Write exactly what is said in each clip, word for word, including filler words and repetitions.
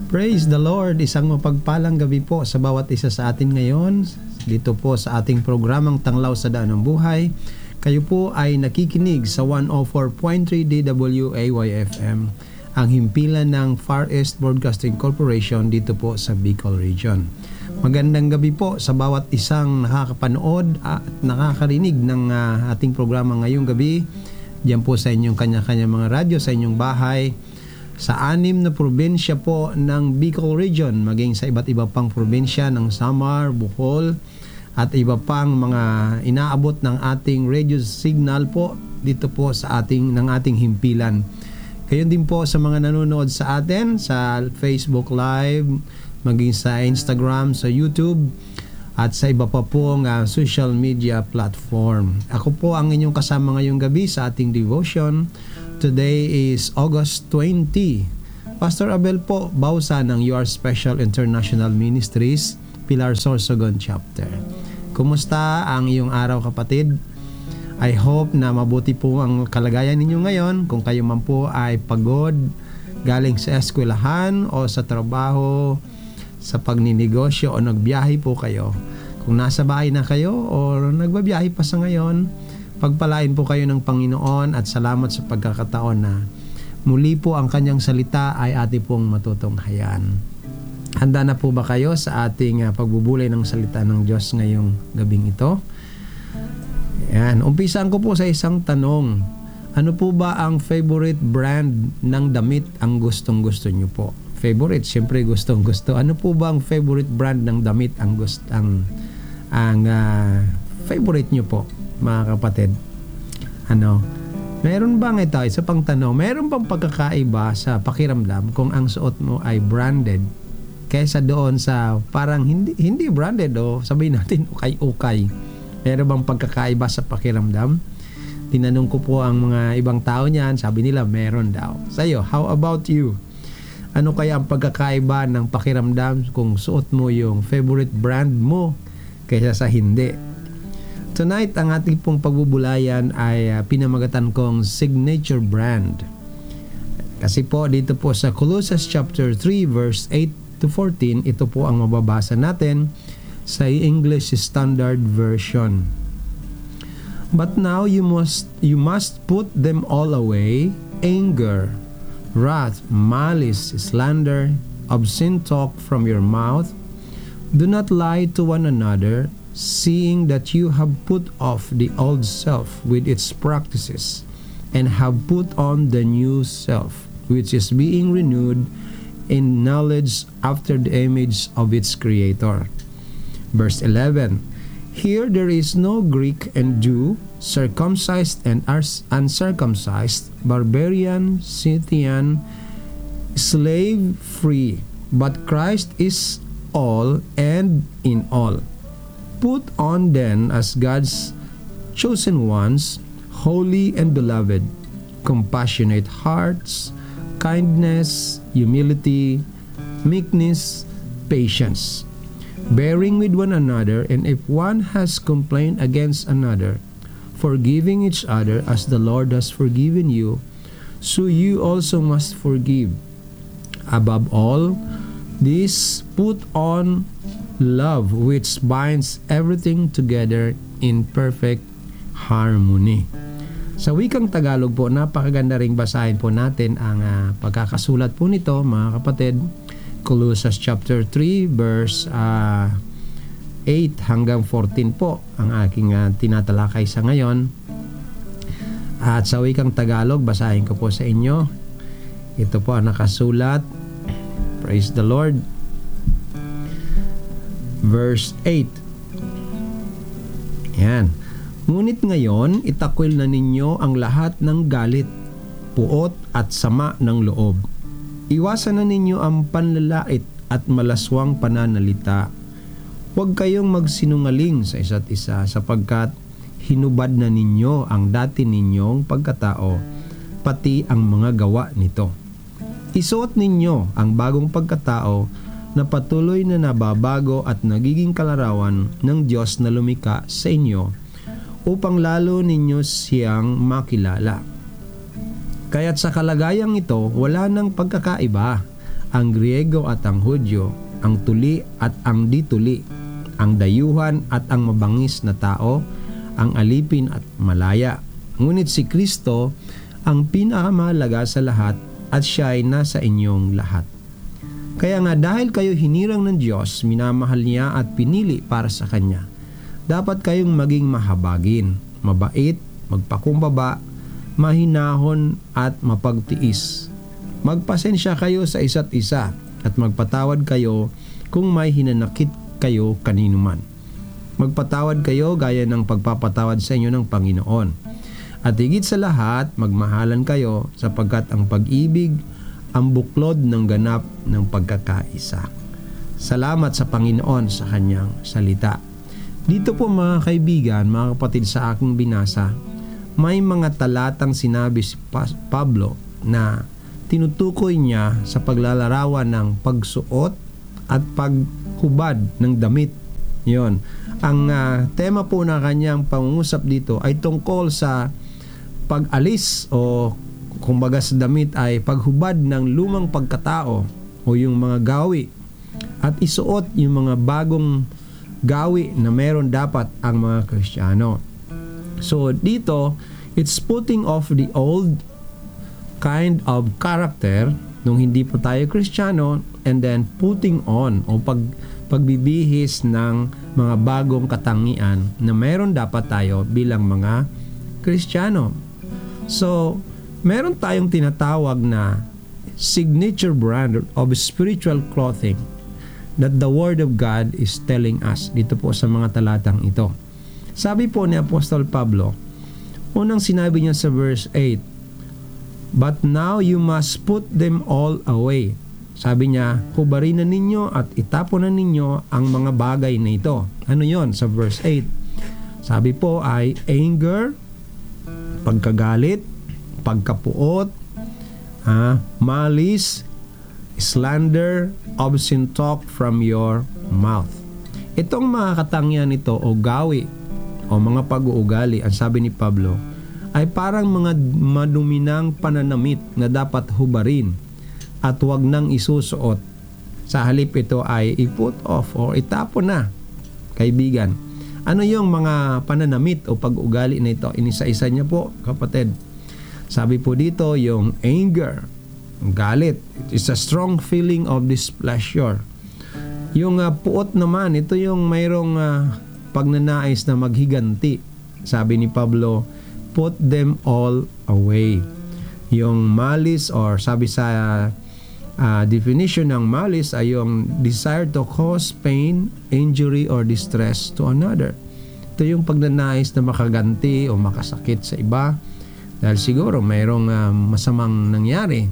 Praise the Lord! Isang mapagpalang gabi po sa bawat isa sa atin ngayon. Dito po sa ating programang Tanglaw sa Daan ng Buhay. Kayo po ay nakikinig sa one oh four point three D W A Y F M, ang himpilan ng Far East Broadcasting Corporation dito po sa Bicol Region. Magandang gabi po sa bawat isang nakakapanood at nakakarinig ng uh, ating programa ngayong gabi. Diyan po sa inyong kanya-kanya mga radyo, sa inyong bahay, sa anim na probinsya po ng Bicol Region, maging sa iba't iba pang probinsya ng Samar, Bohol, at iba pang mga inaabot ng ating radio signal po dito po sa ating ng ating himpilan. Gayon din po sa mga nanonood sa atin sa Facebook Live, maging sa Instagram, sa YouTube, at sa iba pa pong uh, social media platform. Ako po ang inyong kasama ngayong gabi sa ating devotion. Today is August twentieth. Pastor Abel po, Bausa ng You Are Special International Ministries, Pilar Sorsogon Chapter. Kumusta ang iyong araw, kapatid? I hope na mabuti po ang kalagayan ninyo ngayon. Kung kayo man po ay pagod, galing sa eskwelahan o sa trabaho, sa pagninegosyo o nagbiyahe po kayo. Kung nasa bahay na kayo o nagbabiyahe pa sa ngayon, pagpalain po kayo ng Panginoon at salamat sa pagkakataon na muli po ang kanyang salita ay ating pong matutunghayan. Handa na po ba kayo sa ating uh, pagbubulay ng salita ng Diyos ngayong gabing ito? Yan. Umpisaan ko po sa isang tanong. Ano po ba ang favorite brand ng damit ang gustong-gusto nyo po? Favorite, siyempre gustong-gusto. Ano po ba ang favorite brand ng damit ang gust ang ang uh, favorite nyo po, mga kapatid? Ano? Meron bang ito, isa pang tanong, meron bang pagkakaiba sa pakiramdam kung ang suot mo ay branded kaysa doon sa parang hindi hindi branded o sabihin natin ukay-ukay? Meron bang pagkakaiba sa pakiramdam? Tinanong ko po ang mga ibang tao niyan, sabi nila meron daw. Sa'yo, how about you? Ano kaya ang pagkakaiba ng pakiramdam kung suot mo yung favorite brand mo kaysa sa hindi? Tonight, ang ating pong pagbubulayan ay uh, pinamagatan kong signature brand. Kasi po, dito po sa Colossians chapter three, verse eight to fourteen, ito po ang mababasa natin sa English Standard Version. But now you must, you must put them all away, anger, wrath, malice, slander, obscene talk from your mouth. Do not lie to one another, seeing that you have put off the old self with its practices, and have put on the new self, which is being renewed in knowledge after the image of its creator. Verse eleven. Here there is no Greek and Jew, circumcised and uncircumcised, barbarian, Scythian, slave free, but Christ is all and in all. Put on then as God's chosen ones, holy and beloved, compassionate hearts, kindness, humility, meekness, patience, bearing with one another, and if one has complained against another, forgiving each other as the Lord has forgiven you, so you also must forgive. Above all, this put on love, which binds everything together in perfect harmony. Sa wikang Tagalog po, napakaganda ring basahin po natin ang uh, pagkakasulat po nito, mga kapatid. Colossians chapter three, verse uh, eight hanggang fourteen po ang aking uh, tinatalakay sa ngayon. At sa wikang Tagalog, basahin ko po sa inyo. Ito po ang nakasulat. Praise the Lord. Verse eight. Yan. Ngunit ngayon, itakwil na ninyo ang lahat ng galit, puot at sama ng loob. Iwasan na ninyo ang panlalait at malaswang pananalita. Huwag kayong magsinungaling sa isa't isa, sapagkat hinubad na ninyo ang dati ninyong pagkatao, pati ang mga gawa nito. Isuot ninyo ang bagong pagkatao na patuloy na nababago at nagiging kalarawan ng Diyos na lumikha sa inyo, upang lalo ninyo siyang makilala. Kaya't sa kalagayang ito, wala nang pagkakaiba ang Griego at ang Hudyo, ang tuli at ang dituli, ang dayuhan at ang mabangis na tao, ang alipin at malaya. Ngunit si Kristo ang pinakamahalaga sa lahat at siya ay nasa inyong lahat. Kaya nga dahil kayo hinirang ng Diyos, minamahal niya at pinili para sa Kanya, dapat kayong maging mahabagin, mabait, magpakumbaba, mahinahon at mapagtiis. Magpasensya kayo sa isa't isa at magpatawad kayo kung may hinanakit kayo kanino man. Magpatawad kayo gaya ng pagpapatawad sa inyo ng Panginoon. At higit sa lahat, magmahalan kayo sapagkat ang pag-ibig ang buklod ng ganap ng pagkakaisa. Salamat sa Panginoon sa Kanyang salita. Dito po mga kaibigan, mga kapatid, sa aking binasa, may mga talatang sinabi si Pablo na tinutukoy niya sa paglalarawan ng pagsuot at paghubad ng damit. Yon. Ang uh, tema po na kanyang pangungusap dito ay tungkol sa pag-alis o kumbaga sa damit ay paghubad ng lumang pagkatao o yung mga gawi at isuot yung mga bagong gawi na meron dapat ang mga Kristiyano. So dito, it's putting off the old kind of character nung hindi po tayo Kristiyano and then putting on o pag, pagbibihis ng mga bagong katangian na meron dapat tayo bilang mga Kristiyano. So, meron tayong tinatawag na signature brand of spiritual clothing that the Word of God is telling us dito po sa mga talatang ito. Sabi po ni Apostol Pablo, unang sinabi niya sa verse eight, "But now you must put them all away." Sabi niya, hubarin na ninyo at itapon na ninyo ang mga bagay na ito. Ano yon sa verse eight? Sabi po ay anger, pagkagalit, pagkapuot, ah, malice, slander, obscene talk from your mouth. Itong mga katangian nito o gawi o mga pag-uugali, ang sabi ni Pablo, ay parang mga maduminang pananamit na dapat hubarin at huwag nang isusuot. Sa halip ito ay i-put off o itapon na. Kaibigan, ano yung mga pananamit o pag-ugali na ito? Inisa-isa niya po, kapatid. Sabi po dito, yung anger, galit. It's a strong feeling of displeasure. Yung uh, puot naman, ito yung mayroong uh, pagnanais na maghiganti. Sabi ni Pablo, put them all away. Yung malice or sabi sa uh, definition ng malice ay yung desire to cause pain, injury, or distress to another. Ito yung pagnanais na makaganti o makasakit sa iba dahil siguro mayroong uh, masamang nangyari.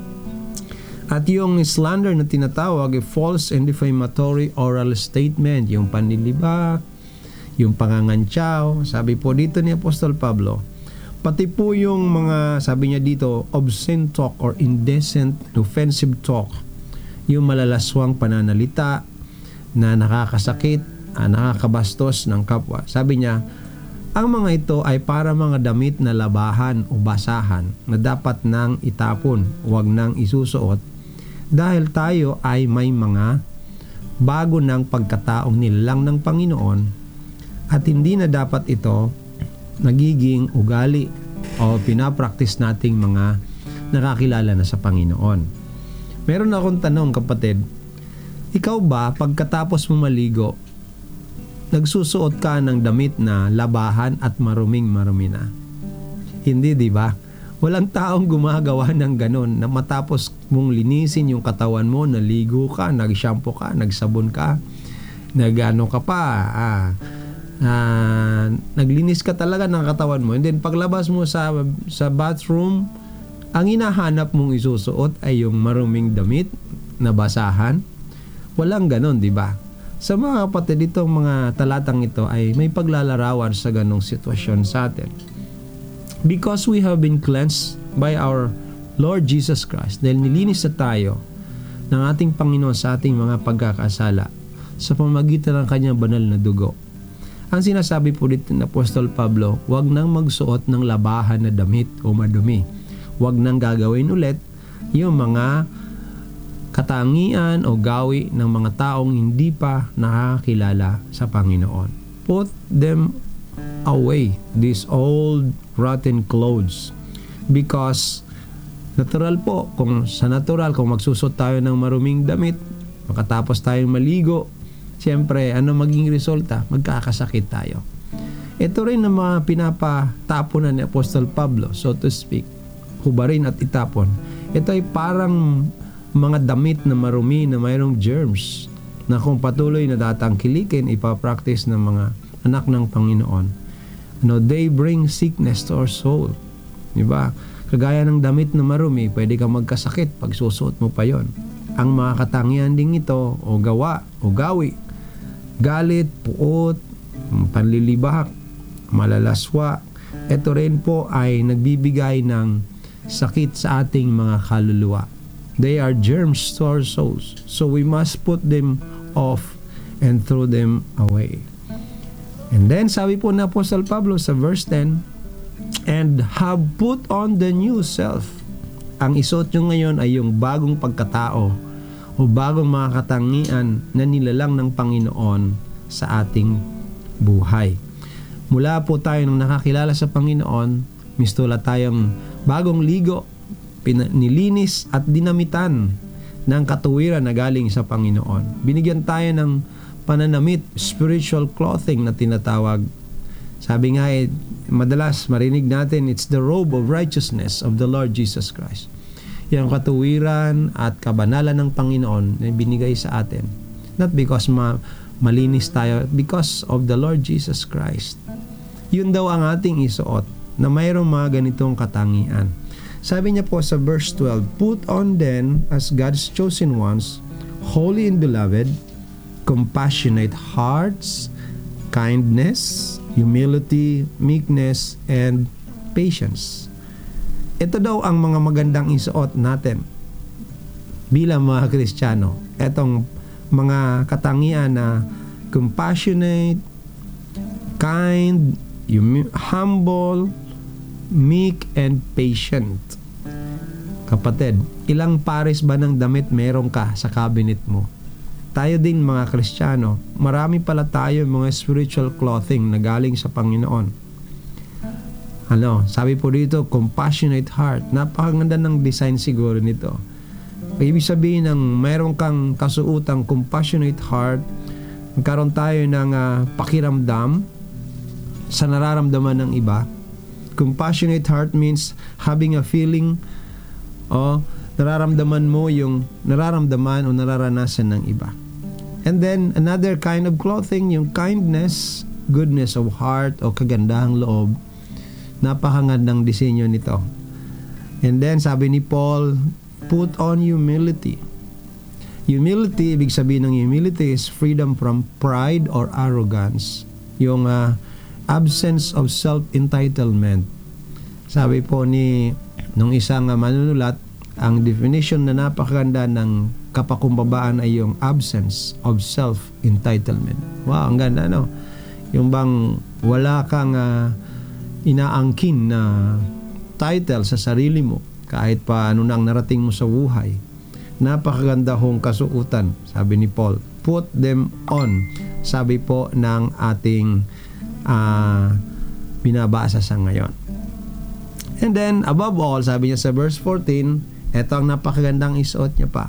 At yung slander na tinatawag ay false and defamatory oral statement, yung panlilibak, yung pangangantyaw. Sabi po dito ni Apostol Pablo, pati po yung mga, sabi niya dito, obscene talk or indecent, offensive talk, yung malalaswang pananalita na nakakasakit, ah, nakakabastos ng kapwa. Sabi niya, ang mga ito ay para mga damit na labahan o basahan na dapat nang itapon, huwag nang isusuot, dahil tayo ay may mga bago ng pagkataong nilalang ng Panginoon at hindi na dapat ito nagiging ugali o pinapraktis nating mga nakakilala na sa Panginoon. Meron akong tanong, kapatid, ikaw ba pagkatapos mo maligo, nagsusuot ka ng damit na labahan at maruming marumi na? Hindi, di ba? Walang taong gumagawa ng ganon na matapos mong linisin yung katawan mo, naligo ka, nag-shampoo ka, nagsabon ka, nag-ano ka pa, ah, Uh, naglinis ka talaga ng katawan mo, and then paglabas mo sa sa bathroom, ang hinahanap mong isusuot ay yung maruming damit na basahan. Walang ganon, di ba? Sa mga kapatid, itong mga talatang ito ay may paglalarawan sa ganong sitwasyon sa atin. Because we have been cleansed by our Lord Jesus Christ, dahil nilinis na tayo ng ating Panginoon sa ating mga pagkakasala sa pamamagitan ng kanyang banal na dugo. Ang sinasabi po dito ng Apostol Pablo, huwag nang magsuot ng labahan na damit o madumi. Huwag nang gagawin ulit yung mga katangian o gawi ng mga taong hindi pa nakakilala sa Panginoon. Put them away, these old rotten clothes. Because natural po, kung sa natural, kung magsusot tayo ng maruming damit, makatapos tayong maligo, siyempre, ano maging resulta? Magkakasakit tayo. Ito rin ang mga pinapatapunan ni Apostol Pablo, so to speak, hubarin at itapon. Ito ay parang mga damit na marumi na mayroong germs na kung patuloy na datangkilikin, ipapractice ng mga anak ng Panginoon. No, they bring sickness to our soul. Diba? Kagaya ng damit na marumi, pwede kang magkasakit pag susuot mo pa yon. Ang mga katangian ding ito, o gawa, o gawi, galit, puot, panlilibak, malalaswa, ito rin po ay nagbibigay ng sakit sa ating mga kaluluwa. They are germs to our souls. So we must put them off and throw them away. And then sabi po na Apostle Pablo sa verse ten, and have put on the new self. Ang isuot nyo ngayon ay yung bagong pagkatao o bagong mga katangian na nilalang ng Panginoon sa ating buhay. Mula po tayo nang nakakilala sa Panginoon, mistula tayong bagong ligo, nilinis at dinamitan ng katuwiran na galing sa Panginoon. Binigyan tayo ng pananamit, spiritual clothing na tinatawag. Sabi nga eh, madalas marinig natin, it's the robe of righteousness of the Lord Jesus Christ. Yung katuwiran at kabanalan ng Panginoon na binigay sa atin. Not because ma malinis tayo, because of the Lord Jesus Christ. Yun daw ang ating isuot na mayroong mga ganitong katangian. Sabi niya po sa verse twelve, put on then as God's chosen ones, holy and beloved, compassionate hearts, kindness, humility, meekness, and patience. Ito daw ang mga magandang isuot natin bilang mga Kristiyano. Etong mga katangian na compassionate, kind, humble, meek, and patient. Kapatid, ilang pares ba ng damit meron ka sa cabinet mo? Tayo din mga Kristiyano, marami pala tayo mga spiritual clothing na galing sa Panginoon. Ano, sabi po dito, compassionate heart. Napakaganda ng design siguro nito. Ibig sabihin ng mayroon kang kasuutang compassionate heart, magkaroon tayo ng uh, pakiramdam sa nararamdaman ng iba. Compassionate heart means having a feeling o nararamdaman mo yung nararamdaman o nararanasan ng iba. And then another kind of clothing, yung kindness, goodness of heart o kagandahang loob. Napakagandang disenyo nito. And then sabi ni Paul, put on humility. Humility, ibig sabihin ng humility is freedom from pride or arrogance. Yung uh, absence of self-entitlement. Sabi po ni nung isang uh, manunulat, ang definition na napakaganda ng kapakumbabaan ay yung absence of self-entitlement. Wow, ang ganda, no? Yung bang wala kang uh, inaangkin na title sa sarili mo kahit pa ano na ang narating mo sa buhay. Napakaganda hong kasuutan, sabi ni Paul. Put them on, sabi po ng ating uh, binabasa sa ngayon. And then, above all, sabi niya sa verse fourteen, eto ang napakagandang isuot niya pa.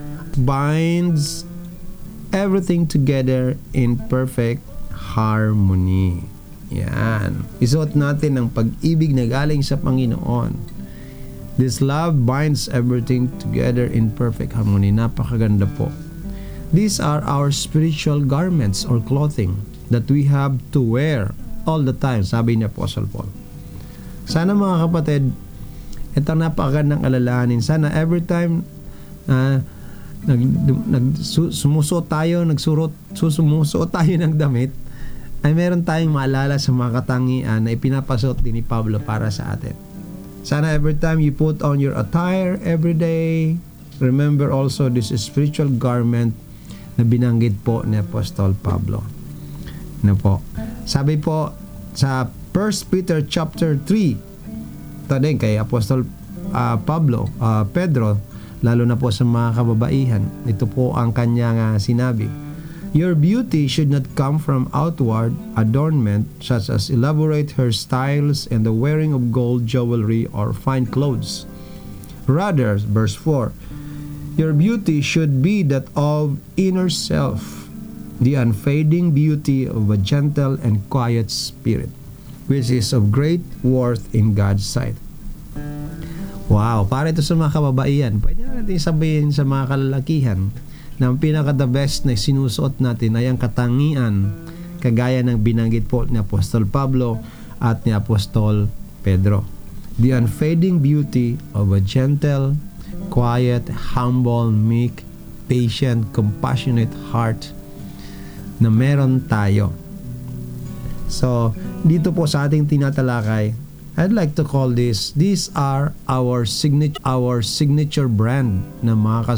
Binds everything together in perfect harmony. Yan. Isuot natin ang pag-ibig na galing sa Panginoon. This love binds everything together in perfect harmony. Napakaganda po. These are our spiritual garments or clothing that we have to wear all the time, sabi ni Apostle Paul. Sana mga kapatid, itong napakagandang alalahanin. Sana every time uh, nag, nag, su, sumusuot tayo, nagsurot, susumusuot tayo ng damit, ay meron tayong maalala sa mga katangian na ipinapasuot din ni Pablo para sa atin. Sana every time you put on your attire every day, remember also this spiritual garment na binanggit po ni Apostol Pablo. Ano po? Sabi po sa First Peter chapter three, ito din kay Apostol uh, Pablo, uh, Pedro, lalo na po sa mga kababaihan. Ito po ang kanyang uh, sinabi. Your beauty should not come from outward adornment such as elaborate hairstyles and the wearing of gold jewelry or fine clothes. Rather, verse four, your beauty should be that of inner self, the unfading beauty of a gentle and quiet spirit, which is of great worth in God's sight. Wow, para ito sa mga kababaihan. Pwede na natin sabihin sa mga kalalakihan na ang pinaka-the best na sinusuot natin ay ang katangian kagaya ng binanggit po ni Apostol Pablo at ni Apostol Pedro. The unfading beauty of a gentle, quiet, humble, meek, patient, compassionate heart na meron tayo. So, dito po sa ating tinatalakay, I'd like to call this, these are our signature, our signature brand na mga